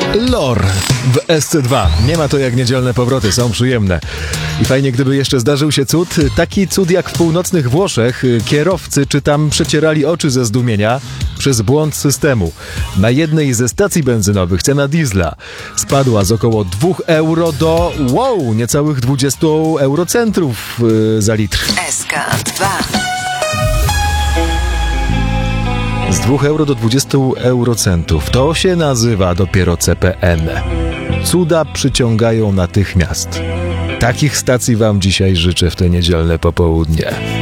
Lor w SC2. Nie ma to jak niedzielne powroty, są przyjemne. I fajnie, gdyby jeszcze zdarzył się cud. Taki cud jak w północnych Włoszech. Kierowcy czy tam przecierali oczy ze zdumienia przez błąd systemu. Na jednej ze stacji benzynowych cena diesla spadła z około 2 euro do niecałych 20 eurocentrów za litr. SK2. Z 2 euro do 20 eurocentów. To się nazywa dopiero CPN. Cuda przyciągają natychmiast. Takich stacji wam dzisiaj życzę w te niedzielne popołudnie.